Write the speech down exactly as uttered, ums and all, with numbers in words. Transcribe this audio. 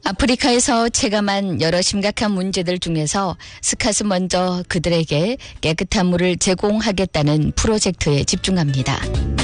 아프리카에서 체감한 여러 심각한 문제들 중에서 스캇은 먼저 그들에게 깨끗한 물을 제공하겠다는 프로젝트에 집중합니다.